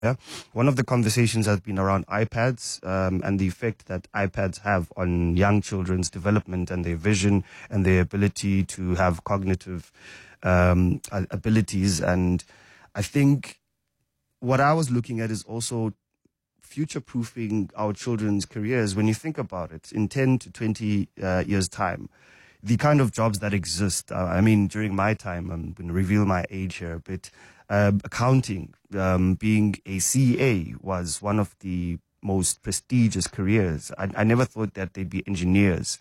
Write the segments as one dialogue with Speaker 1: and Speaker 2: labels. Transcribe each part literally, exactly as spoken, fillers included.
Speaker 1: Yeah. One of the conversations has been around iPads um, and the effect that iPads have on young children's development and their vision and their ability to have cognitive um, a- abilities. And I think what I was looking at is also future proofing our children's careers. When you think about it, in ten to twenty uh, years' time, the kind of jobs that exist. Uh, I mean, during my time, I'm going to reveal my age here, but uh, accounting, um, being a C A was one of the most prestigious careers. I, I never thought that they'd be engineers,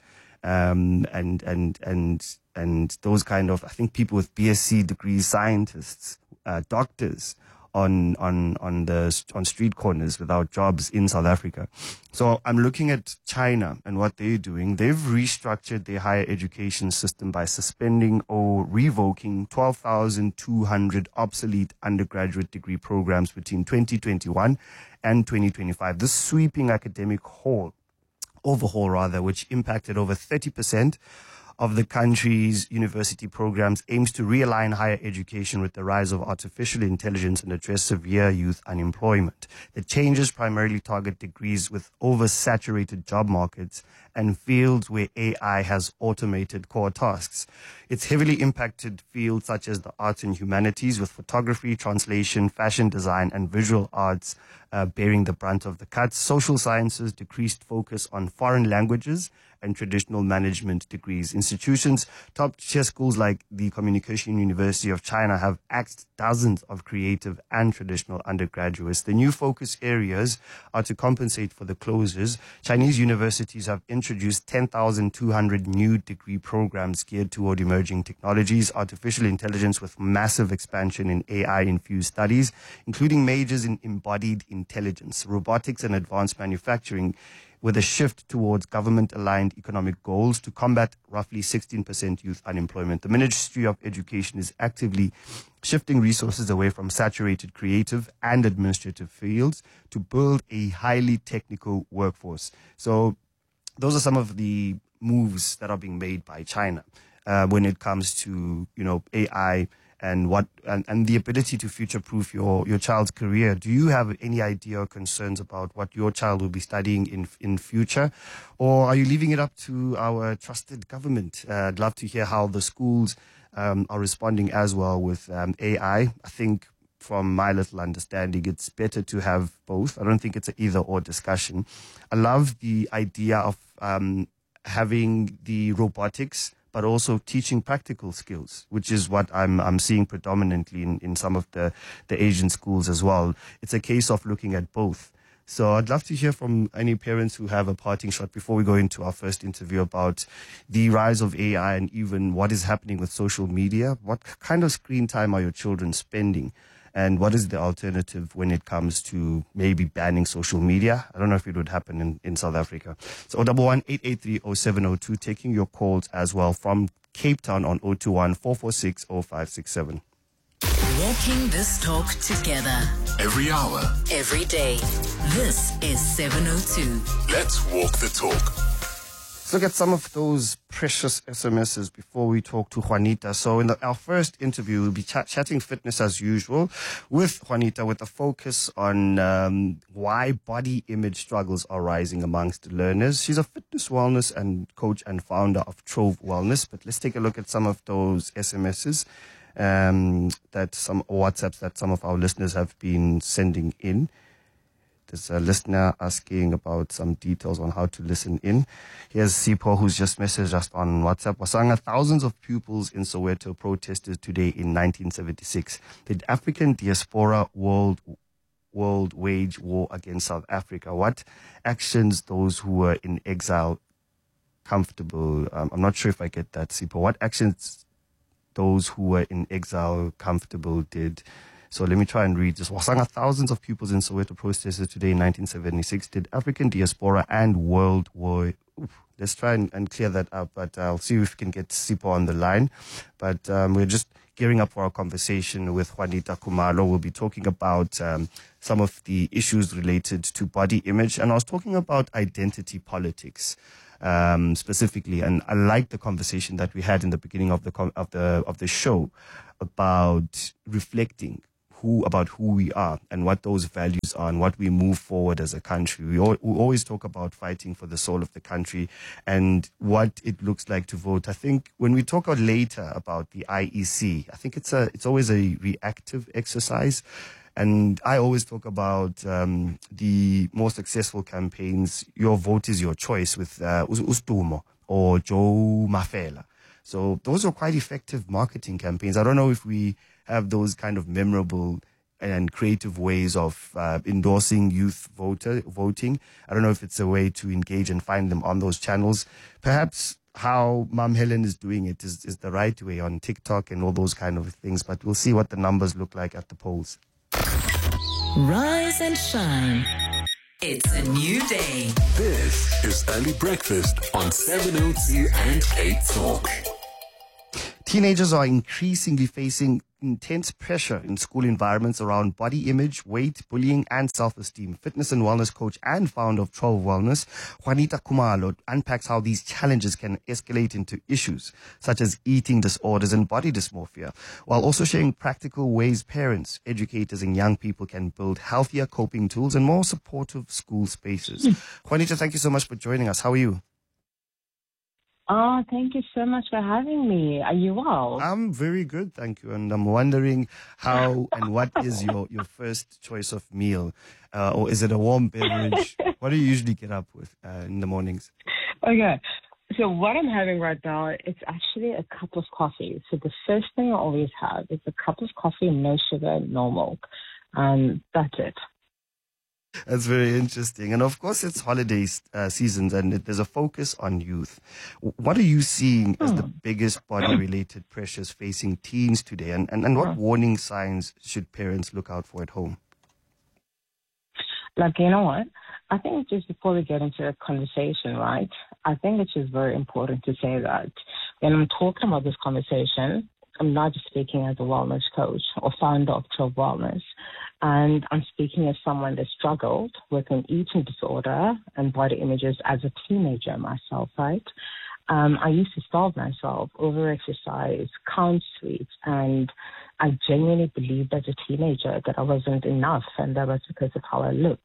Speaker 1: um, and and and and those kind of. I think people with B S c degrees, scientists, uh, doctors, on on on the on street corners without jobs in South Africa. So I'm looking at China and what they're doing. They've restructured their higher education system by suspending or revoking twelve thousand two hundred obsolete undergraduate degree programs between twenty twenty-one and twenty twenty-five. This sweeping academic haul, overhaul rather, which impacted over thirty percent of the country's university programs, aims to realign higher education with the rise of artificial intelligence and address severe youth unemployment. The changes primarily target degrees with oversaturated job markets and fields where A I has automated core tasks. It's heavily impacted fields such as the arts and humanities, with photography, translation, fashion design, and visual arts uh, bearing the brunt of the cuts. Social sciences, decreased focus on foreign languages and traditional management degrees. Institutions, top tier schools like the Communication University of China have axed dozens of creative and traditional undergraduates. The new focus areas are to compensate for the closures. Chinese universities have introduced ten thousand two hundred new degree programs geared toward emerging technologies, artificial intelligence with massive expansion in A I-infused studies, including majors in embodied intelligence, robotics and advanced manufacturing, with a shift towards government-aligned economic goals to combat roughly sixteen percent youth unemployment. The Ministry of Education is actively shifting resources away from saturated creative and administrative fields to build a highly technical workforce. So those are some of the moves that are being made by China uh, when it comes to, you know, A I and what and, and the ability to future-proof your, your child's career. Do you have any idea or concerns about what your child will be studying in in future? Or are you leaving it up to our trusted government? Uh, I'd love to hear how the schools um, are responding as well with um, A I. I think from my little understanding, it's better to have both. I don't think it's an either-or discussion. I love the idea of um, having the robotics, but also teaching practical skills, which is what I'm I'm seeing predominantly in, in some of the, the Asian schools as well. It's a case of looking at both. So I'd love to hear from any parents who have a parting shot before we go into our first interview about the rise of A I and even what is happening with social media. What kind of screen time are your children spending? And what is the alternative when it comes to maybe banning social media? I don't know if it would happen in, in South Africa. So zero one one, eight eight three, zero seven zero two, taking your calls as well from Cape Town on zero two one, four four six, zero five six seven.
Speaker 2: Walking this talk together.
Speaker 3: Every hour.
Speaker 2: Every day. This is seven oh two.
Speaker 3: Let's walk the talk.
Speaker 1: Let's look at some of those precious S M Ses before we talk to Juanita. So in the, our first interview, we'll be ch- chatting fitness as usual with Juanita, with a focus on um, why body image struggles are rising amongst learners. She's a fitness wellness and coach and founder of Trove Wellness. But let's take a look at some of those S M Ses um, that some WhatsApps that some of our listeners have been sending in. There's a listener asking about some details on how to listen in. Here's Sipho, who's just messaged us on WhatsApp. Wasanga, thousands of pupils in Soweto protested today in nineteen seventy-six. Did African diaspora world world wage war against South Africa? What actions those who were in exile comfortable? Um, I'm not sure if I get that, Sipho. What actions those who were in exile comfortable did? So let me try and read this. Wasanga, thousands of pupils in Soweto protested today in nineteen seventy-six. Did African diaspora and world war... Oof, let's try and, and clear that up, but I'll see if we can get Sipho on the line. But um, we're just gearing up for our conversation with Juanita Khumalo. We'll be talking about um, some of the issues related to body image. And I was talking about identity politics. Um, specifically, and I like the conversation that we had in the beginning of the com- of the of the show about reflecting who about who we are and what those values are and what we move forward as a country. We, al- we always talk about fighting for the soul of the country and what it looks like to vote. I think when we talk later about the I E C, I think it's a it's always a reactive exercise. And I always talk about um, the more successful campaigns. Your vote is your choice with uh, Ustumo or Joe Mafela. So those are quite effective marketing campaigns. I don't know if we have those kind of memorable and creative ways of uh, endorsing youth voter voting. I don't know if it's a way to engage and find them on those channels. Perhaps how Mom Helen is doing it is, is the right way on TikTok and all those kind of things. But we'll see what the numbers look like at the polls.
Speaker 2: Rise and shine. It's a new day.
Speaker 3: This is Early Breakfast on seven oh two and K Talk.
Speaker 1: Teenagers are increasingly facing intense pressure in school environments around body image, weight, bullying, and self-esteem. Fitness and wellness coach and founder of twelve Wellness, Juanita Khumalo, unpacks how these challenges can escalate into issues such as eating disorders and body dysmorphia, while also sharing practical ways parents, educators, and young people can build healthier coping tools and more supportive school spaces. Juanita, thank you so much for joining us. How are you?
Speaker 4: Oh, thank you so much for having me. Are you well?
Speaker 1: I'm very good, thank you. And I'm wondering how and what is your, your first choice of meal? Uh, or is it a warm beverage? What do you usually get up with uh, in the mornings?
Speaker 4: Okay. So what I'm having right now, it's actually a cup of coffee. So the first thing I always have is a cup of coffee, no sugar, no milk. Um, that's it.
Speaker 1: That's very interesting. And of course, it's holiday uh, seasons and it, there's a focus on youth. What are you seeing as the biggest body-related pressures facing teens today? And, and, and what warning signs should parents look out for at home?
Speaker 4: Like, you know what? I think just before we get into a conversation, right, I think it's just very important to say that when I'm talking about this conversation, I'm not just speaking as a wellness coach or founder of twelve Wellness. And I'm speaking as someone that struggled with an eating disorder and body images as a teenager myself, right? Um, I used to starve myself, over-exercise, count sweets, and I genuinely believed as a teenager that I wasn't enough, and that was because of how I look.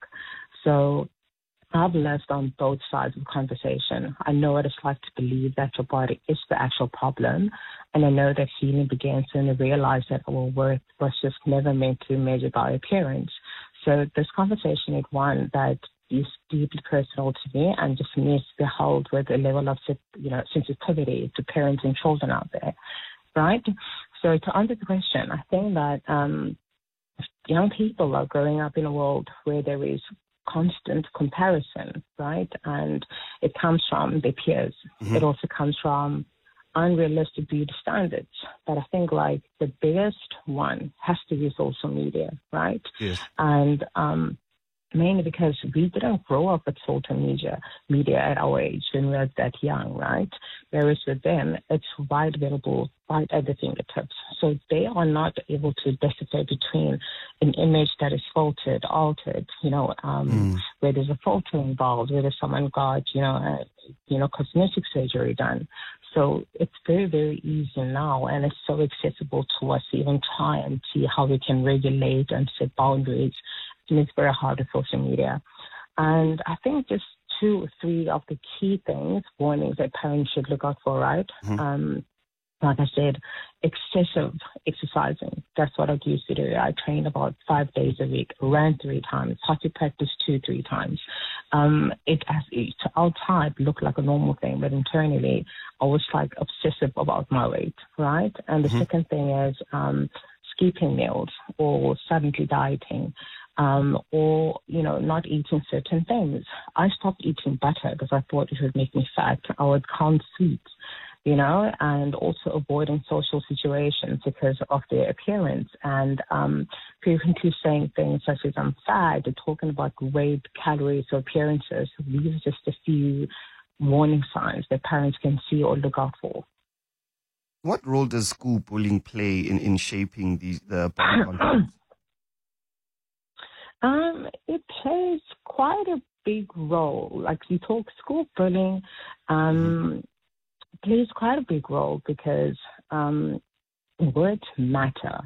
Speaker 4: So I've lived on both sides of the conversation. I know what it's like to believe that your body is the actual problem, and I know that healing begins when I realize that our worth was just never meant to be measured by appearance. So this conversation is one that is deeply personal to me and just needs to be held with a level of, you know, sensitivity to parents and children out there, right? So to answer the question, I think that um, young people are growing up in a world where there is constant comparison, right? And it comes from their peers. Mm-hmm. It also comes from unrealistic beauty standards. But I think like the biggest one has to be social media, right?
Speaker 1: Yes.
Speaker 4: And um, mainly because we didn't grow up with social media media at our age when we were that young, right? Whereas with them, it's wide available right at the fingertips. So they are not able to decipher between an image that is filtered, altered, you know, um, mm. where there's a filter involved, whether someone got, you know, a, you know, cosmetic surgery done. So it's very, very easy now, and it's so accessible to us to even try and see how we can regulate and set boundaries. And it's very hard with social media. And I think just two or three of the key things, warnings that parents should look out for, right? Mm-hmm. Um, like I said, excessive exercising. That's what I used to do. I trained about five days a week, ran three times, had to practice two, three times. Um, it, as, it to outside looked like a normal thing, but internally I was like obsessive about my weight, right? And the mm-hmm. second thing is um, skipping meals or suddenly dieting. Um, or, you know, not eating certain things. I stopped eating butter because I thought it would make me fat. I would count sweets, you know, and also avoiding social situations because of their appearance. And um, frequently saying things such as I'm fat, or talking about weight, calories, or appearances. These are just a few warning signs that parents can see or look out for.
Speaker 1: What role does school bullying play in, in shaping the, the body confidence?
Speaker 4: Um, it plays quite a big role. Like you talk school bullying, um, plays quite a big role because um, words matter.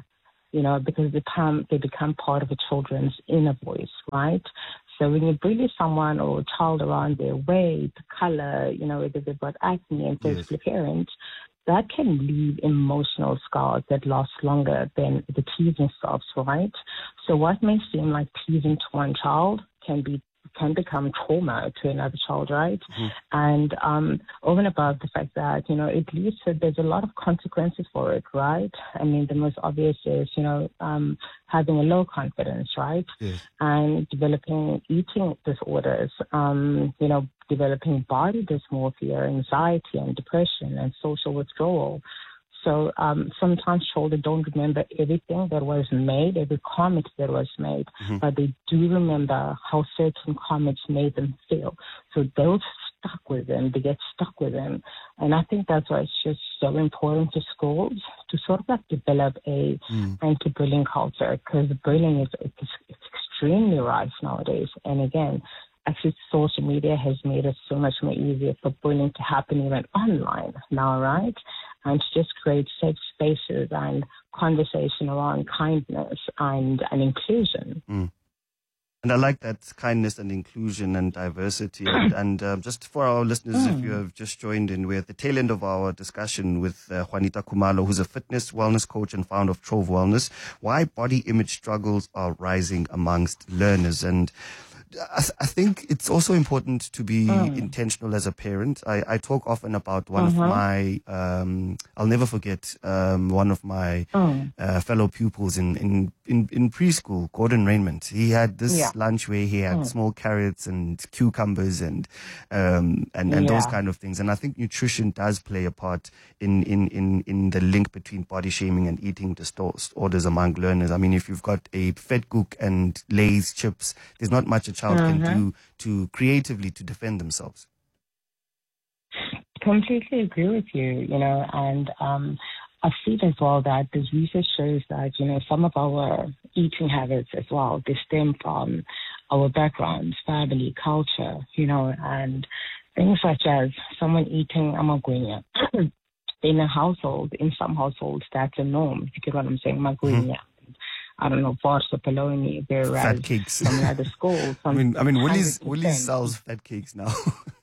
Speaker 4: you know, because they become, they become part of a children's inner voice, right? So when you bully someone or a child around their weight, color, you know, whether they've got acne and physical
Speaker 1: Yes.
Speaker 4: appearance, that can leave emotional scars that last longer than the teasing stops, right? So what may seem like teasing to one child can be can become trauma to another child, right?
Speaker 1: Mm-hmm.
Speaker 4: And um, over and above the fact that, you know, it leads to, there's a lot of consequences for it, right? I mean, the most obvious is, you know, um, having a low confidence, right?
Speaker 1: Yes.
Speaker 4: And developing eating disorders, um, you know, developing body dysmorphia, anxiety and depression and social withdrawal. So um, sometimes children don't remember everything that was made, every comment that was made,
Speaker 1: Mm-hmm.
Speaker 4: but they do remember how certain comments made them feel. So those stuck with them, they get stuck with them. And I think that's why it's just so important to schools to sort of like develop a
Speaker 1: Mm.
Speaker 4: anti-bullying culture, because bullying is it's, it's extremely rife nowadays. And again, actually social media has made it so much more easier for bullying to happen even online now, right? And to just create safe spaces and conversation around kindness and, and inclusion.
Speaker 1: Mm. And I like that kindness and inclusion and diversity. And, and um, just for our listeners, if you have just joined in, we're at the tail end of our discussion with uh, Juanita Khumalo, who's a fitness wellness coach and founder of Trove Wellness, why body image struggles are rising amongst learners. And I, I think it's also important to be
Speaker 4: Mm.
Speaker 1: intentional as a parent. I, I talk often about one
Speaker 4: Mm-hmm.
Speaker 1: of my, um, I'll never forget, um, one of my
Speaker 4: Mm.
Speaker 1: uh, fellow pupils in, in, in, in preschool, Gordon Raymond. He had this
Speaker 4: Yeah.
Speaker 1: lunch where he had
Speaker 4: Mm.
Speaker 1: small carrots and cucumbers and, um, and, and those
Speaker 4: Yeah.
Speaker 1: kind of things. And I think nutrition does play a part in, in, in, in the link between body shaming and eating disorders among learners. I mean, if you've got a fed cook and Lay's chips, there's not much a child can
Speaker 4: Mhm.
Speaker 1: do to creatively to defend themselves.
Speaker 4: Completely agree with you, you know, and um, I've seen as well that this research shows that, you know, some of our eating habits as well, they stem from our backgrounds, family, culture, you know, and things such as someone eating amagwinya. In a household, in some households, that's a norm. If you get what I'm saying, magwinya. I don't know, farsa, polony, whereas
Speaker 1: Fat cakes.
Speaker 4: some other schools,
Speaker 1: I
Speaker 4: some
Speaker 1: mean, I mean, Woolies,
Speaker 4: one hundred percent.
Speaker 1: Woolies sells fat cakes now.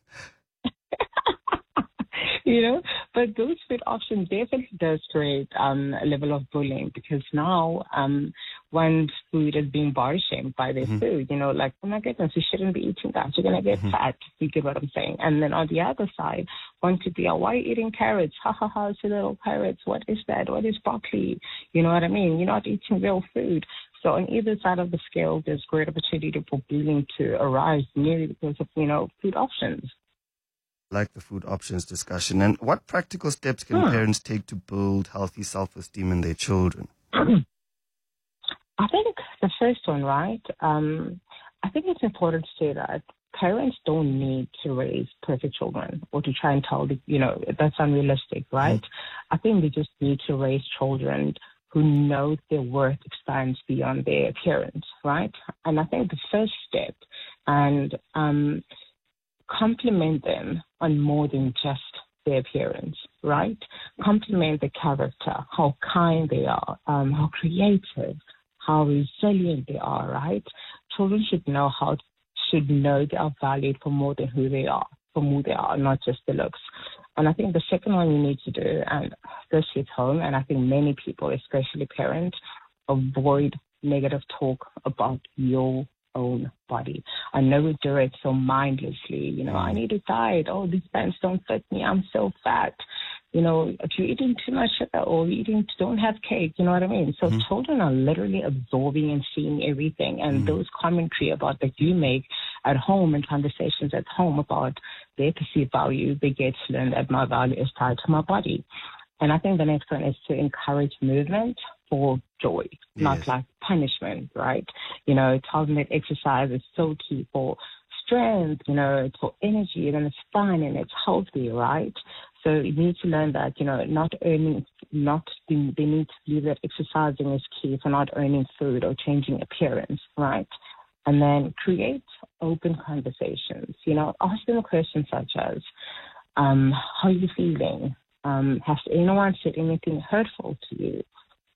Speaker 4: You know, but those food options definitely does create um, a level of bullying, because now um, one's food is being body shamed by their
Speaker 1: Mhm.
Speaker 4: food. You know, like, oh my goodness, you shouldn't be eating that. You're going to get
Speaker 1: Mhm.
Speaker 4: fat. You get what I'm saying? And then on the other side, one could be, oh, why are you eating carrots? Ha ha ha, it's a little carrots. What is that? What is broccoli? You know what I mean? You're not eating real food. So on either side of the scale, there's great opportunity for bullying to arise merely because of, you know, food options.
Speaker 1: Like the food options discussion. And what practical steps can
Speaker 4: Hmm.
Speaker 1: parents take to build healthy self-esteem in their children?
Speaker 4: I think the first one, right? Um, I think it's important to say that parents don't need to raise perfect children or to try and tell the, you know, that's unrealistic, right? I think they just need to raise children who know their worth expands beyond their appearance, right? And I think the first step, and um, compliment them on more than just their appearance, right? Compliment the character, how kind they are, um, how creative, how resilient they are, right? Children should know how should know they are valued for more than who they are, for who they are, not just the looks. And I think the second one you need to do, and this hits home, and I think many people, especially parents, avoid negative talk about your own body. I know we do it so mindlessly. You know, I need to diet. Oh, these pants don't fit me. I'm so fat. You know, if you're eating too much sugar or eating, don't have cake. You know what I mean? So
Speaker 1: Mm-hmm.
Speaker 4: children are literally absorbing and seeing everything. And
Speaker 1: Mm-hmm.
Speaker 4: those commentary about that you make at home and conversations at home about their perceived value, they get to learn that my value is tied to my body. And I think the next one is to encourage movement for joy, not
Speaker 1: Yes.
Speaker 4: like punishment, right? You know, tell them that exercise is so key for strength, you know, it's for energy, and it's fun and it's healthy, right? So you need to learn that, you know, not earning, not, they need to believe that exercising is key for not earning food or changing appearance, right? And then create open conversations, you know, ask them questions such as, um, how are you feeling? Um, has anyone said anything hurtful to you?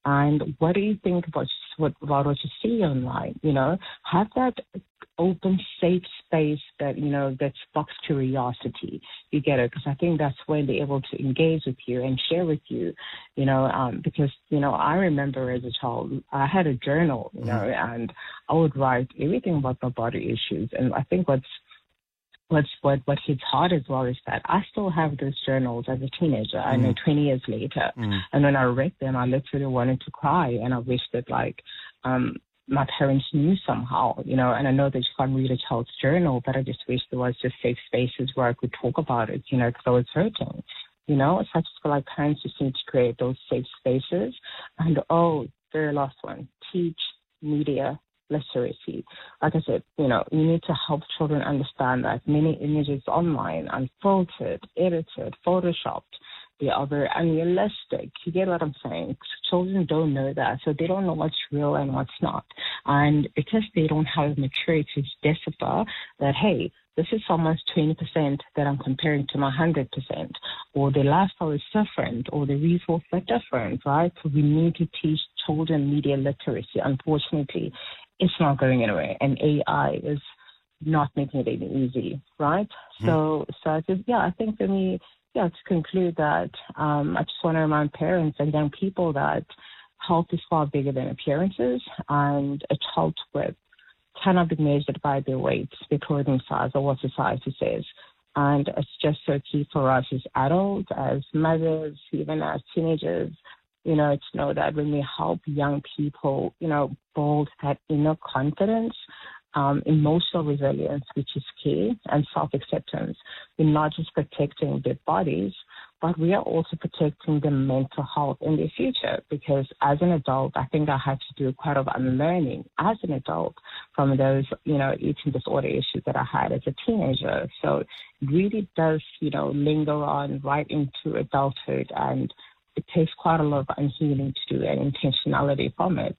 Speaker 4: And what do you think about what, about what you see online? You know, have that open, safe space that, you know, that sparks curiosity. You get it? Because I think that's when they're able to engage with you and share with you, you know, um, because, you know, I remember as a child, I had a journal, you know, and I would write everything about my body issues. And I think what's What's, what what hits hard as well is that I still have those journals as a teenager, mm. I know twenty years later. Mm. And when I read them, I literally wanted to cry, and I wish that, like, um, my parents knew somehow, you know, and I know that you can't read a child's journal, but I just wish there was just safe spaces where I could talk about it, you know, because I was hurting, you know. So I just feel like parents just need to create those safe spaces. And, oh, very last one, teach media literacy. Like I said, you know, you need to help children understand that many images online, unfiltered, edited, photoshopped, they are very unrealistic. You get what I'm saying? Children don't know that, so they don't know what's real and what's not. And because they don't have maturity to decipher that, hey, this is someone's twenty percent that I'm comparing to my one hundred percent, or their lifestyle is different, or the resources are different, right? So we need to teach children media literacy. Unfortunately, it's not going anywhere, and A I is not making it any easy, right? Mm-hmm. So, so I just, yeah, I think for me, yeah, to conclude that, um, I just want to remind parents and young people that health is far bigger than appearances, and a child's worth cannot be measured by their weight, their clothing size, or what society says. And it's just so key for us as adults, as mothers, even as teenagers, you know, to know that when we help young people, you know, build that inner confidence, um, emotional resilience, which is key, and self-acceptance, we're not just protecting their bodies, but we are also protecting their mental health in their future. Because as an adult, I think I had to do quite a lot of unlearning as an adult from those, you know, eating disorder issues that I had as a teenager. So it really does, you know, linger on right into adulthood, and it takes quite a lot of unhealing to do and intentionality from it.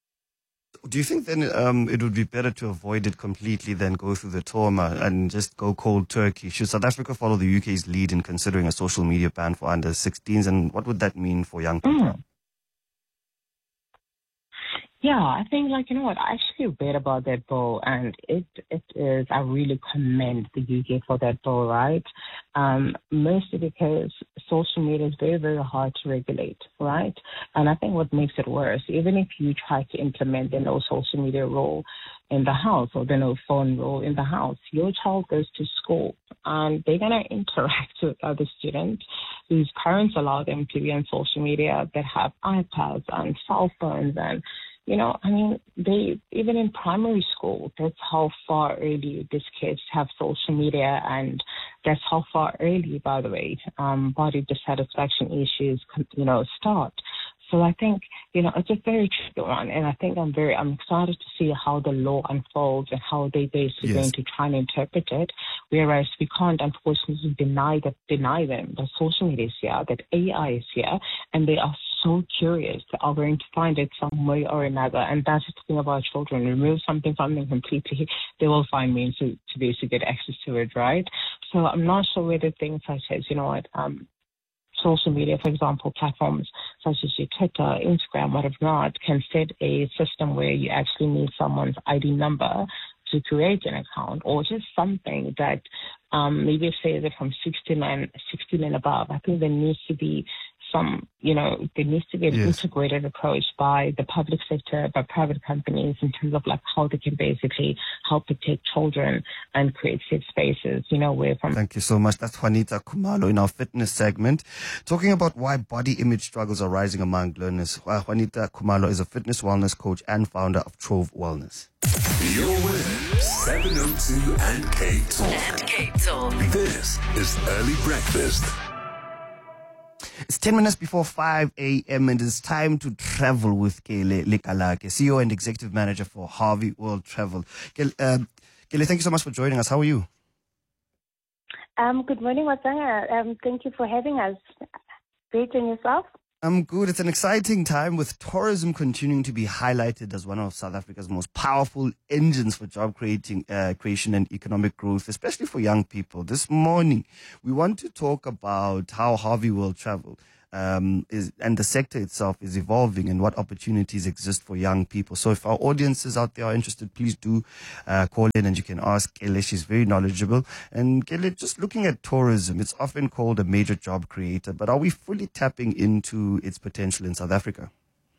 Speaker 1: Do you think then um, it would be better to avoid it completely than go through the trauma and just go cold turkey? Should South Africa follow the U K's lead in considering a social media ban for under sixteens, and what would that mean for young people?
Speaker 4: Mm. Yeah, I think, like, you know what, I actually read about that bill, and it it is, I really commend the U K for that bill, right? Um, mostly because social media is very, very hard to regulate, right? And I think what makes it worse, even if you try to implement the no social media rule in the house or the no phone rule in the house, your child goes to school and they're going to interact with other students whose parents allow them to be on social media, that have iPads and cell phones. And you know, I mean, they, even in primary school, that's how far early these kids have social media, and that's how far early, by the way, um, body dissatisfaction issues, you know, start. So I think, you know, it's a very tricky one, and I think I'm very, I'm excited to see how the law unfolds and how they basically yes. going to try and interpret it. Whereas we can't, unfortunately, deny that, deny them that social media is here, that A I is here, and they are so curious. They are going to find it some way or another, and that's the thing about children. Remove something from them completely, they will find means to, to basically get access to it, right? So I'm not sure whether things such as, you know what, um, social media, for example, platforms such as your Twitter, Instagram, whatever not, can set a system where you actually need someone's I D number to create an account, or just something that um, maybe say that from sixteen and sixteen and above. I think there needs to be some, you know, there needs to be an yes. integrated approach by the public sector, by private companies, in terms of like how they can basically help protect children and create safe spaces, you know, where from.
Speaker 1: Thank you so much. That's Juanita Khumalo in our fitness segment, talking about why body image struggles are rising among learners. Uh, Juanita Khumalo is a fitness wellness coach and founder of Trove Wellness.
Speaker 3: You're with seven oh two and Cape Talk.
Speaker 2: And Cape Talk.
Speaker 3: This is Early Breakfast.
Speaker 1: It's ten minutes before five a.m. and it's time to travel with Kele Lekalake, C E O and Executive Manager for Harvey World Travel. Kele, uh, Kele, thank you so much for joining us. How are you?
Speaker 5: Um, good morning, Watanga. Um, thank you for having us. Great, and yourself?
Speaker 1: I'm good. It's an exciting time with tourism continuing to be highlighted as one of South Africa's most powerful engines for job creating, uh, creation and economic growth, especially for young people. This morning, we want to talk about how Harvey World Travel um, is and the sector itself is evolving and what opportunities exist for young people. So if our audiences out there are interested, please do uh, call in and you can ask Kele. She's very knowledgeable. And Kele, just looking at tourism, it's often called a major job creator, but are we fully tapping into its potential in South Africa?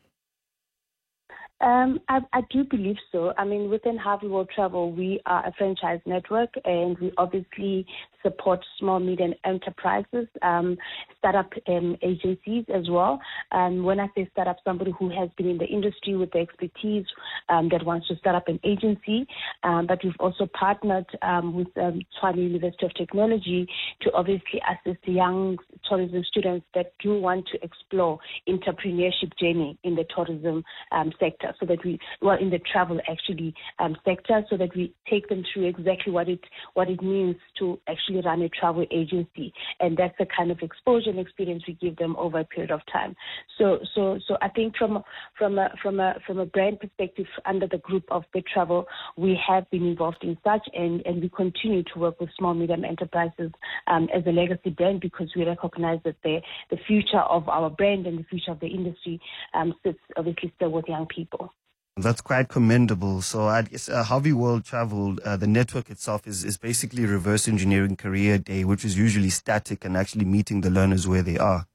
Speaker 5: Um, I, I do believe so. I mean, within Harvey World Travel, we are a franchise network, and we obviously support small, medium enterprises, um, startup um, agencies as well. Um, when I say startup, somebody who has been in the industry with the expertise um, that wants to start up an agency. Um, but we've also partnered um, with um, Tshwane University of Technology to obviously assist young tourism students that do want to explore entrepreneurship journey in the tourism um, sector, so that we, well, in the travel actually um, sector, so that we take them through exactly what it what it means to actually run a travel agency, and that's the kind of exposure and experience we give them over a period of time. So, so, so I think from from a from a from a brand perspective, under the group of Bit Travel, we have been involved in such, and and we continue to work with small medium enterprises um, as a legacy brand, because we recognize that the the future of our brand and the future of the industry um, sits obviously still with young people.
Speaker 1: That's quite commendable. So I guess uh, Harvey World Travel, uh, the network itself is, is basically reverse engineering career day, which is usually static and actually meeting the learners where they are.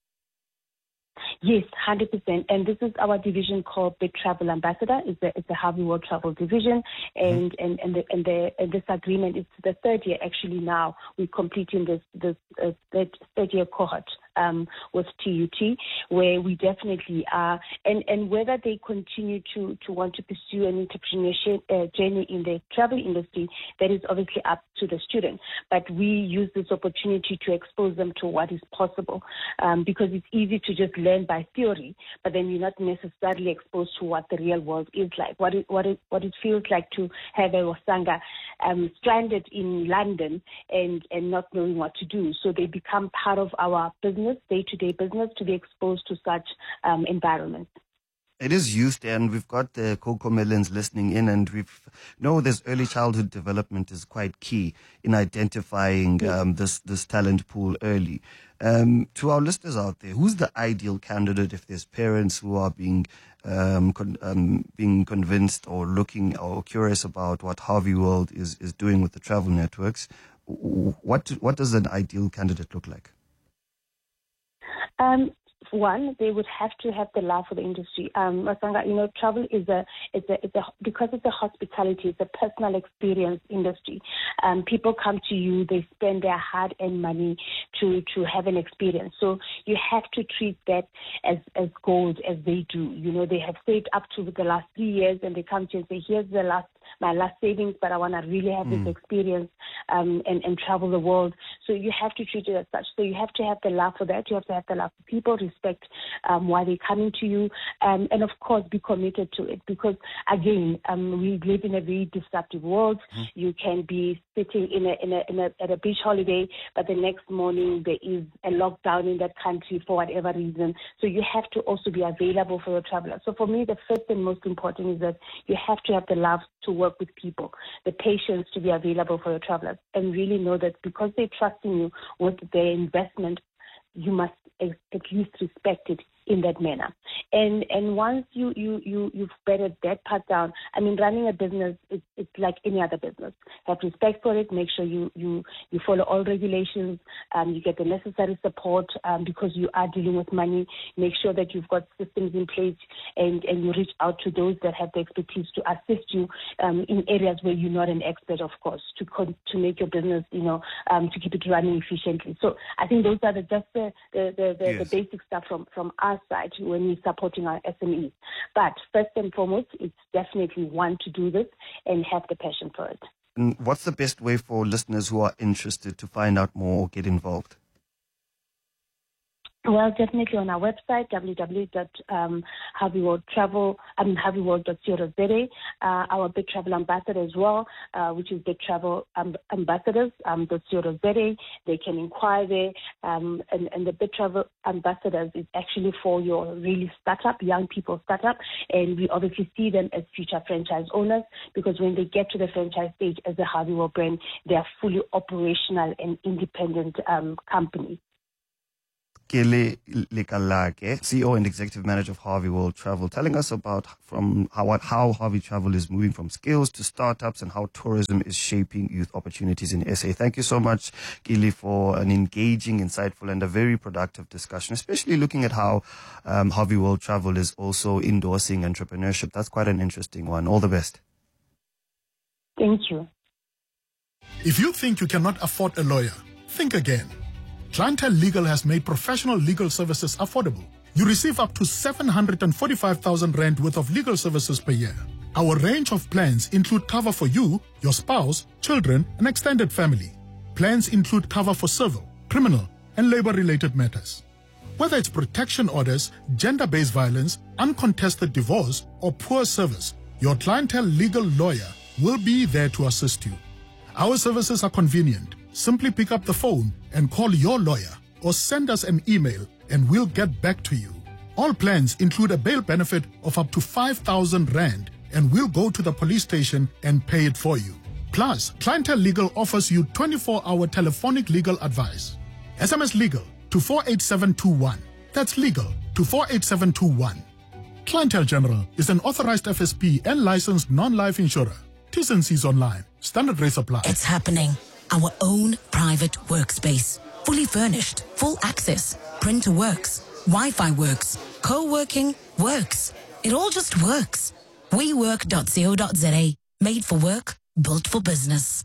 Speaker 5: Yes, one hundred percent. And this is our division called Bit Travel Ambassador. It's the, it's the Harvey World Travel division. And, mm-hmm. and, and, the, and, the, and this agreement, it's the third year actually now. We're completing this, this uh, third, third year cohort. Um, with T U T, where we definitely are, and, and whether they continue to, to want to pursue an entrepreneurship uh, journey in the travel industry, that is obviously up to the student. But we use this opportunity to expose them to what is possible, um, because it's easy to just learn by theory, but then you're not necessarily exposed to what the real world is like, what it, what it, what it feels like to have a Wasanga um, stranded in London and, and not knowing what to do. So they become part of our business, day-to-day business, to be exposed to such um, environments.
Speaker 1: It is used, and we've got the Coco Melons listening in, and we've know this early childhood development is quite key in identifying yes. um, this this talent pool early. Um, to our listeners out there, who's the ideal candidate if there's parents who are being um, con- um, being convinced or looking or curious about what Harvey World is is doing with the travel networks? What what does an ideal candidate look like?
Speaker 5: Um, one, they would have to have the love for the industry. Um, Masanga, you know, travel is a, it's a, it's a, because it's a hospitality, it's a personal experience industry. Um, people come to you, they spend their hard-earned money to, to have an experience. So you have to treat that as, as gold as they do. You know, they have saved up to the last three years and they come to you and say, here's the last, my last savings, but I want to really have mm. this experience um, and, and travel the world. So you have to treat it as such. So you have to have the love for that. You have to have the love for people, respect um, why they're coming to you, um, and of course be committed to it. Because again, um, we live in a very disruptive world. Mm. You can be sitting in a, in a, in a, at a beach holiday, but the next morning there is a lockdown in that country for whatever reason. So you have to also be available for your traveler. So for me, the first and most important is that you have to have the love to work with people, the patience to be available for your travelers, and really know that because they're trusting you with their investment, you must at least respect it in that manner. And and once you, you, you, you've bedded that part down, I mean, running a business, it's, it's like any other business. Have respect for it, make sure you, you, you follow all regulations, um, you get the necessary support um, because you are dealing with money. Make sure that you've got systems in place and, and you reach out to those that have the expertise to assist you um, in areas where you're not an expert, of course, to con- to make your business, you know, um, to keep it running efficiently. So I think those are the, just the, the, the, the, yes. the basic stuff from, from our side when we're supporting our S M Es. But first and foremost, it's definitely one to do this and have the passion for it.
Speaker 1: And what's the best way for listeners who are interested to find out more or get involved?
Speaker 5: Well, definitely on our website, w w w dot harvey world travel, I mean, harvey world dot co dot z a. Uh, our Bit Travel Ambassador as well, uh, which is Bit Travel Ambassadors, um, .co.za. They can inquire there. Um, and, and the Bit Travel Ambassadors is actually for your really startup, young people startup. And we obviously see them as future franchise owners, because when they get to the franchise stage as a Harvey World brand, they are fully operational and independent um, company.
Speaker 1: Kele Lekalake, C E O and Executive Manager of Harvey World Travel, telling us about from how, how Harvey Travel is moving from skills to startups and how tourism is shaping youth opportunities in S A. Thank you so much, Kele, for an engaging, insightful and a very productive discussion, especially looking at how um, Harvey World Travel is also endorsing entrepreneurship. That's quite an interesting one. All the best.
Speaker 5: Thank you.
Speaker 6: If you think you cannot afford a lawyer, think again. Clientele Legal has made professional legal services affordable. You receive up to seven hundred forty-five thousand rand worth of legal services per year. Our range of plans include cover for you, your spouse, children, and extended family. Plans include cover for civil, criminal, and labor-related matters. Whether it's protection orders, gender-based violence, uncontested divorce, or poor service, your Clientele Legal lawyer will be there to assist you. Our services are convenient. Simply pick up the phone and call your lawyer or send us an email and we'll get back to you. All plans include a bail benefit of up to five thousand rand and we'll go to the police station and pay it for you. Plus, Clientele Legal offers you twenty-four hour telephonic legal advice. S M S legal to four eight seven two one. That's legal to four eight seven two one. Clientele General is an authorized F S P and licensed non-life insurer. T's and C's online. Standard rates apply.
Speaker 2: It's happening. Our own private workspace. Fully furnished, full access. Printer works. Wi-Fi works. Co-working works. It all just works. we work dot co dot za. Made for work, built for business.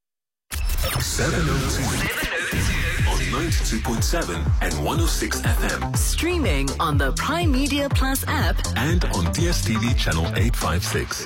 Speaker 3: seven oh two on ninety-two point seven and one oh six F M.
Speaker 2: Streaming on the Prime Media Plus app
Speaker 3: And on D S T V channel eight fifty-six.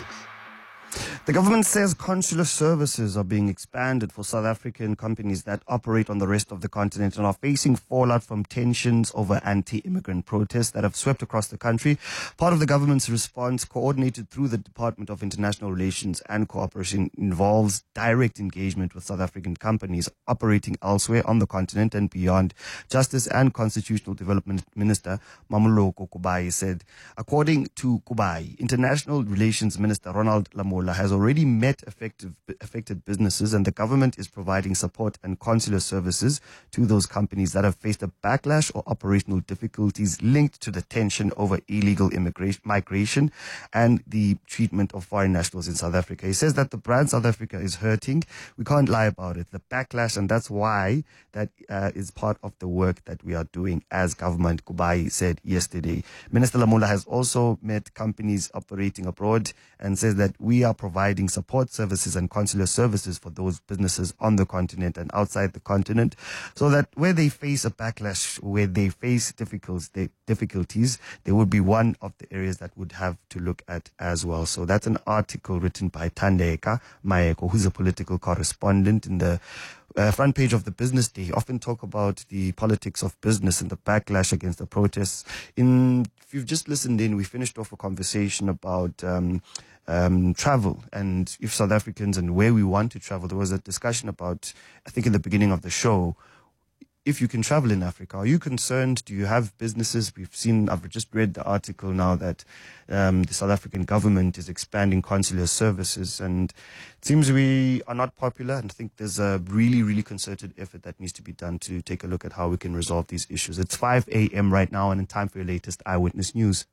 Speaker 1: The government says consular services are being expanded for South African companies that operate on the rest of the continent and are facing fallout from tensions over anti-immigrant protests that have swept across the country. Part of the government's response, coordinated through the Department of International Relations and Cooperation, involves direct engagement with South African companies operating elsewhere on the continent and beyond. Justice and Constitutional Development Minister Mamoloko Kubai said, according to Kubai, International Relations Minister Ronald Lamola has already met effective, affected businesses and the government is providing support and consular services to those companies that have faced a backlash or operational difficulties linked to the tension over illegal immigration, migration and the treatment of foreign nationals in South Africa. He says that the brand South Africa is hurting. We can't lie about it. The backlash, and that's why that uh, is part of the work that we are doing as government, Kubai said yesterday. Minister Lamola has also met companies operating abroad and says that we are providing support services and consular services for those businesses on the continent and outside the continent, so that where they face a backlash, where they face difficulties, they, difficulties, they would be one of the areas that would have to look at as well. So that's an article written by Thandeka Maeko, who's a political correspondent in the Uh, front page of the Business Day. Often talk about the politics of business and the backlash against the protests. In, if you've just listened in, we finished off a conversation about um, um, travel and if South Africans and where we want to travel. There was a discussion about, I think in the beginning of the show, if you can travel in Africa. Are you concerned? Do you have businesses? We've seen, I've just read the article now that um, the South African government is expanding consular services and it seems we are not popular, and I think there's a really, really concerted effort that needs to be done to take a look at how we can resolve these issues. It's five a.m. right now and in time for your latest Eyewitness News.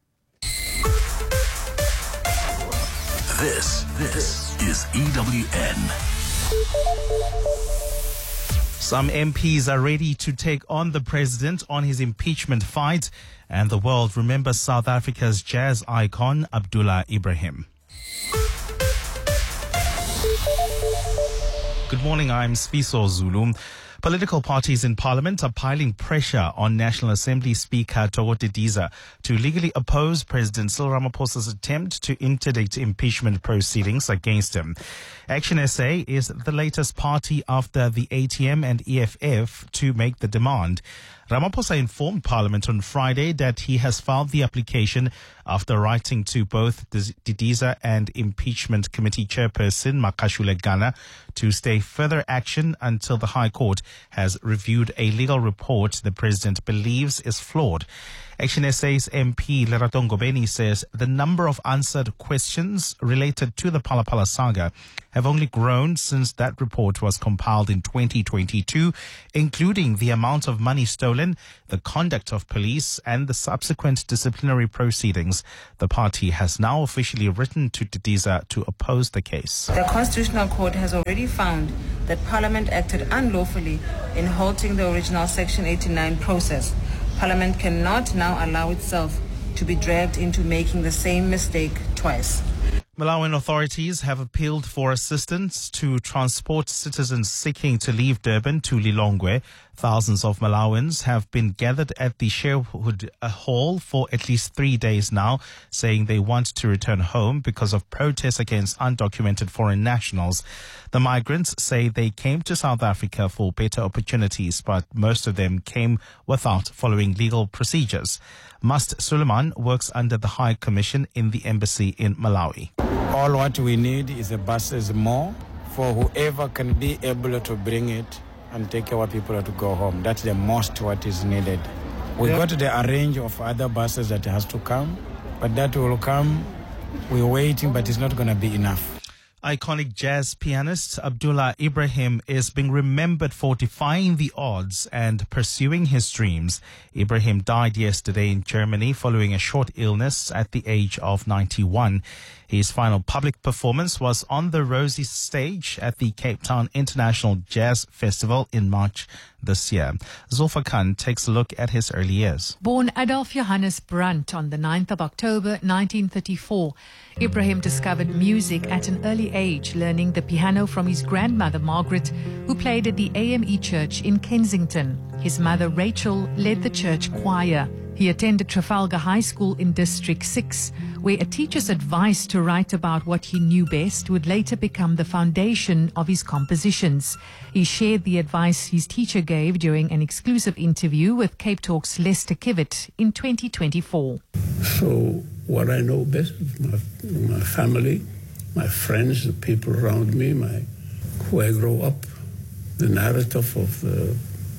Speaker 3: This, this is E W N.
Speaker 7: Some M Ps are ready to take on the president on his impeachment fight, and the world remembers South Africa's jazz icon, Abdullah Ibrahim. Good morning, I'm Spiso Zulu. Political parties in Parliament are piling pressure on National Assembly Speaker Thoko Didiza to legally oppose President Cyril Ramaphosa's attempt to interdict impeachment proceedings against him. Action S A is the latest party after the A T M and E F F to make the demand. Ramaphosa informed Parliament on Friday that he has filed the application after writing to both Didiza and Impeachment Committee Chairperson Makashule Gana to stay further action until the High Court has reviewed a legal report the president believes is flawed. Action S A's M P Lerato Ngobeni says the number of answered questions related to the Phala Phala saga have only grown since that report was compiled in twenty twenty-two, including the amount of money stolen, the conduct of police, and the subsequent disciplinary proceedings. The party has now officially written to Didiza to oppose the case.
Speaker 8: The Constitutional Court has already found that Parliament acted unlawfully in halting the original Section eighty-nine process. Parliament cannot now allow itself to be dragged into making the same mistake twice.
Speaker 7: Malawian authorities have appealed for assistance to transport citizens seeking to leave Durban to Lilongwe. Thousands of Malawians have been gathered at the Sherwood Hall for at least three days now, saying they want to return home because of protests against undocumented foreign nationals. The migrants say they came to South Africa for better opportunities, but most of them came without following legal procedures. Must Suleiman works under the High Commission in the embassy in Malawi.
Speaker 9: All what we need is a buses more for whoever can be able to bring it and take our people to go home. That's the most what is needed. We yeah. got the arrange of other buses that has to come, but that will come. We're waiting, but it's not going to be enough.
Speaker 7: Iconic jazz pianist Abdullah Ibrahim is being remembered for defying the odds and pursuing his dreams. Ibrahim died yesterday in Germany following a short illness at the age of ninety-one. His final public performance was on the Rosie stage at the Cape Town International Jazz Festival in March this year. Zulfa Khan takes a look at his early years.
Speaker 10: Born Adolf Johannes Brandt on the ninth of October nineteen thirty-four, Ibrahim discovered music at an early age, learning the piano from his grandmother Margaret, who played at the A M E Church in Kensington. His mother Rachel led the church choir. He attended Trafalgar High School in District six, where a teacher's advice to write about what he knew best would later become the foundation of his compositions. He shared the advice his teacher gave during an exclusive interview with Cape Talk's Lester Kivitt in twenty twenty-four.
Speaker 11: So what I know best is my, my family, my friends, the people around me, my who I grow up, the narrative of the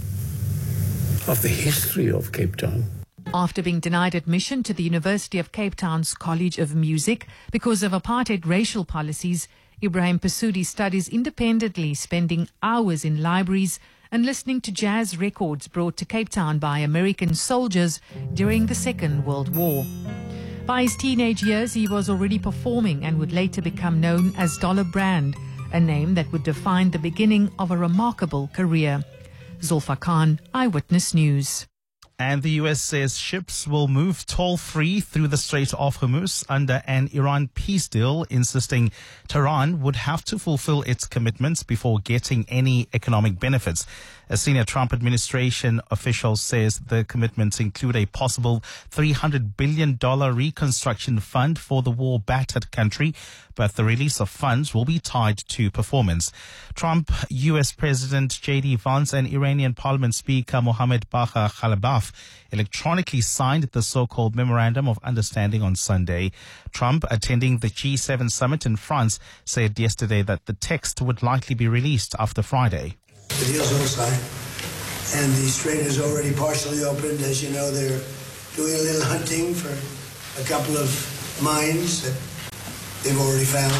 Speaker 11: of the history of Cape Town.
Speaker 10: After being denied admission to the University of Cape Town's College of Music because of apartheid racial policies, Ibrahim pursued his studies independently, spending hours in libraries and listening to jazz records brought to Cape Town by American soldiers during the Second World War. By his teenage years, he was already performing and would later become known as Dollar Brand, a name that would define the beginning of a remarkable career. Zulfa Khan, Eyewitness News.
Speaker 7: And the U S says ships will move toll-free through the Strait of Hormuz under an Iran peace deal, insisting Tehran would have to fulfill its commitments before getting any economic benefits. A senior Trump administration official says the commitments include a possible three hundred billion dollars reconstruction fund for the war-battered country, but the release of funds will be tied to performance. Trump, U S President J D Vance and Iranian Parliament Speaker Mohammad Bagher Khalibaf electronically signed the so-called Memorandum of Understanding on Sunday. Trump, attending the G seven summit in France, said yesterday that the text would likely be released after Friday.
Speaker 12: The deal's all signed, and the strait is already partially opened. As you know, they're doing a little hunting for a couple of mines that they've already found,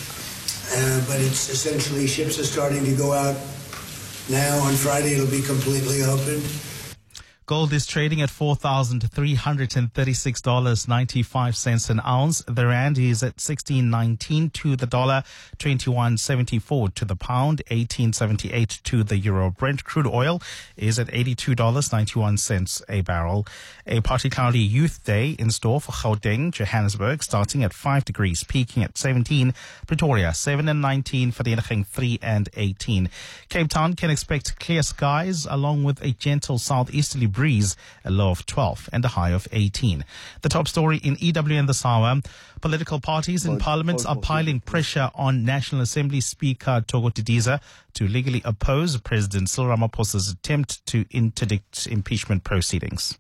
Speaker 12: uh, but it's essentially ships are starting to go out now. On Friday, it'll be completely open.
Speaker 7: Gold is trading at four thousand three hundred thirty-six dollars and ninety-five cents an ounce. The rand is at sixteen nineteen to the dollar, twenty-one seventy-four to the pound, eighteen seventy-eight to the euro. Brent crude oil is at eighty-two dollars and ninety-one cents a barrel. A partly cloudy youth day in store for Gauteng, Johannesburg, starting at five degrees, peaking at seventeen. Pretoria, seven and nineteen. Vereeniging, three and eighteen. Cape Town can expect clear skies along with a gentle southeasterly breeze, a low of twelve and a high of eighteen. The top story in E W N this hour. Political parties in Parliament are piling pressure on National Assembly Speaker Thoko Didiza to legally oppose President Cyril Ramaphosa's attempt to interdict impeachment proceedings.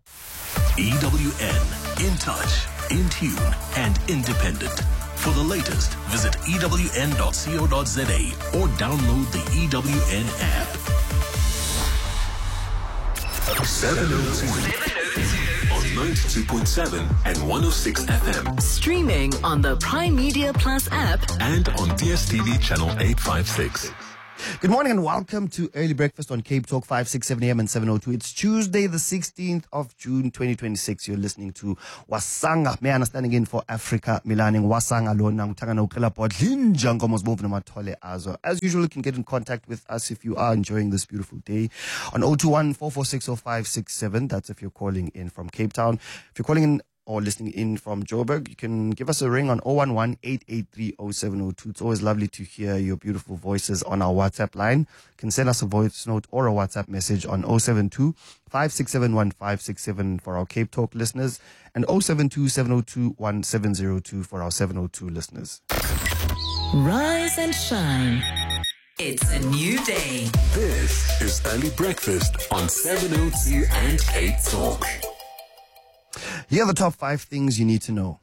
Speaker 3: E W N, in touch, in tune, and independent. For the latest, visit E W N dot co dot za or download the E W N app. seven oh two on ninety-two point seven and one oh six F M.
Speaker 13: Streaming on the Prime Media Plus app
Speaker 3: and on D S T V channel eight fifty-six.
Speaker 1: Good morning and welcome to Early Breakfast on Cape Talk, five, six, seven a.m. and seven oh two. It's Tuesday, the sixteenth of June, twenty twenty-six. You're listening to Wasanga. Me understanding in for Africa, Milaning Wasanga Lona, Mutangana Ukela Podlin, Jango Mosbov Namatole Azo. As usual, you can get in contact with us if you are enjoying this beautiful day on oh two one, four four six, oh five six seven. That's if you're calling in from Cape Town. If you're calling in or listening in from Joburg, you can give us a ring on oh one one, eight eight three, oh seven oh two. It's always lovely to hear your beautiful voices on our WhatsApp line. You can send us a voice note or a WhatsApp message on oh seven two, five six seven, one five six seven for our Cape Talk listeners and oh seven two, seven oh two, one seven oh two for our seven oh two listeners.
Speaker 13: Rise and shine. It's a new day.
Speaker 3: This is Early Breakfast on seven oh two and Cape Talk.
Speaker 1: Here are the top five things you need to know.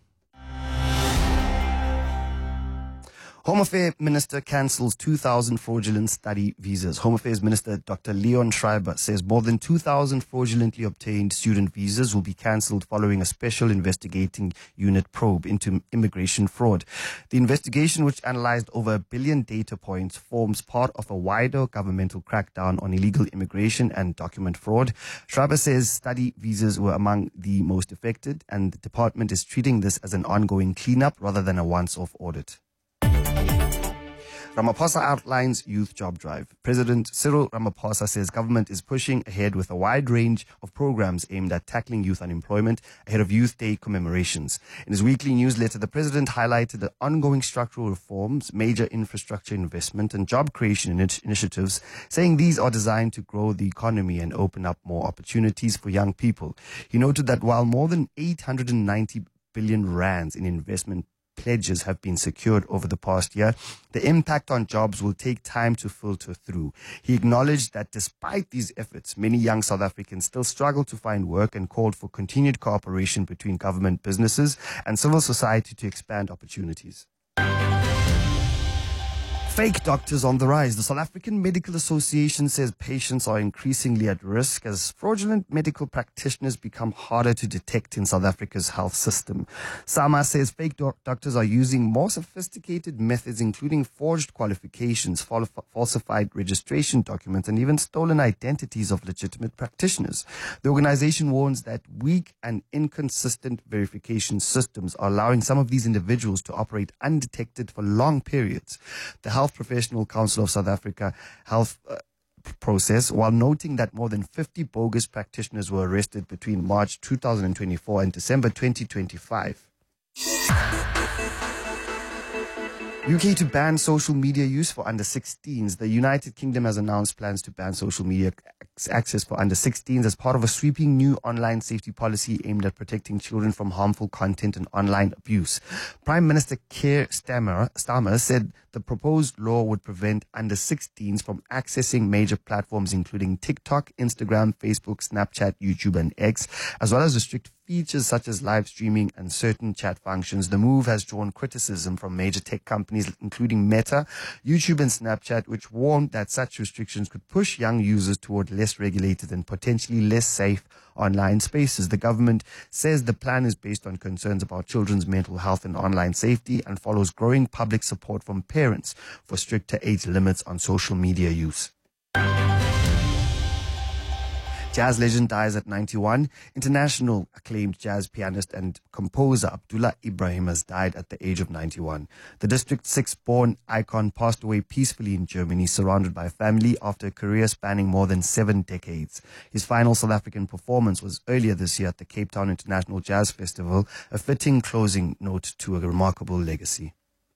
Speaker 1: Home Affairs Minister cancels two thousand fraudulent study visas. Home Affairs Minister Doctor Leon Schreiber says more than two thousand fraudulently obtained student visas will be cancelled following a special investigating unit probe into immigration fraud. The investigation, which analysed over a billion data points, forms part of a wider governmental crackdown on illegal immigration and document fraud. Schreiber says study visas were among the most affected, and the department is treating this as an ongoing cleanup rather than a once-off audit. Ramaphosa outlines youth job drive. President Cyril Ramaphosa says government is pushing ahead with a wide range of programs aimed at tackling youth unemployment ahead of Youth Day commemorations. In his weekly newsletter, the president highlighted the ongoing structural reforms, major infrastructure investment and job creation init- initiatives, saying these are designed to grow the economy and open up more opportunities for young people. He noted that while more than eight hundred ninety billion rands in investment pledges have been secured over the past year, the impact on jobs will take time to filter through. He acknowledged that despite these efforts, many young South Africans still struggle to find work and called for continued cooperation between government, businesses and civil society to expand opportunities. Fake doctors on the rise. The South African Medical Association says patients are increasingly at risk as fraudulent medical practitioners become harder to detect in South Africa's health system. SAMA says fake doc- doctors are using more sophisticated methods, including forged qualifications, fal- falsified registration documents, and even stolen identities of legitimate practitioners. The organization warns that weak and inconsistent verification systems are allowing some of these individuals to operate undetected for long periods. The Health Professional Council of South Africa Health uh, process, while noting that more than fifty bogus practitioners were arrested between March two thousand twenty-four and December twenty twenty-five. U K to ban social media use for under sixteens. The United Kingdom has announced plans to ban social media access for under sixteens as part of a sweeping new online safety policy aimed at protecting children from harmful content and online abuse. Prime Minister Keir Starmer, Starmer said the proposed law would prevent under sixteens from accessing major platforms including TikTok, Instagram, Facebook, Snapchat, YouTube and X, as well as restrict features such as live streaming and certain chat functions. The move has drawn criticism from major tech companies including Meta, YouTube and Snapchat, which warned that such restrictions could push young users toward less regulated and potentially less safe online spaces. The government says the plan is based on concerns about children's mental health and online safety and follows growing public support from parents for stricter age limits on social media use. Jazz legend dies at ninety-one. International acclaimed jazz pianist and composer Abdullah Ibrahim has died at the age of ninety-one. The District six-born icon passed away peacefully in Germany, surrounded by family after a career spanning more than seven decades. His final South African performance was earlier this year at the Cape Town International Jazz Festival, a fitting closing note to a remarkable legacy.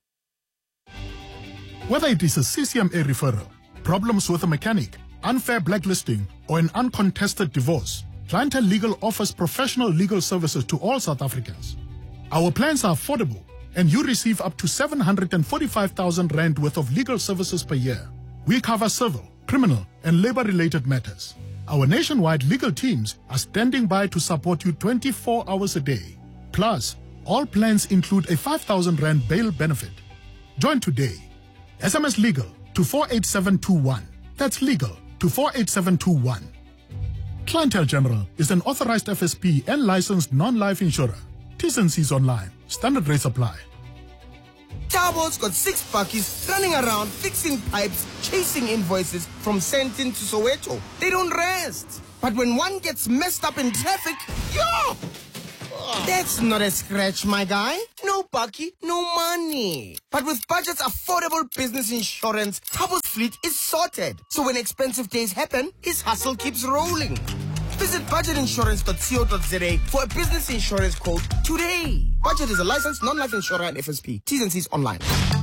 Speaker 6: Whether it is a C C M A referral, problems with a mechanic, unfair blacklisting, or an uncontested divorce, Clientele Legal offers professional legal services to all South Africans. Our plans are affordable, and you receive up to seven hundred forty-five thousand rand worth of legal services per year. We cover civil, criminal, and labor-related matters. Our nationwide legal teams are standing by to support you twenty-four hours a day. Plus, all plans include a five thousand rand bail benefit. Join today. S M S LEGAL to four eight seven two one. That's legal to four eight seven two one. Clientele General is an authorized F S P and licensed non-life insurer. T's and C's online. Standard rates apply.
Speaker 14: Tabo's got six buckies running around fixing pipes, chasing invoices from Sentin to Soweto. They don't rest. But when one gets messed up in traffic, yo! That's not a scratch, my guy. No bucky, no money. But with Budget's affordable business insurance, Tabo's fleet is sorted. So when expensive days happen, his hustle keeps rolling. Visit budget insurance dot co dot za for a business insurance quote today. Budget is a licensed non-life insurer and F S P. T's and C's online.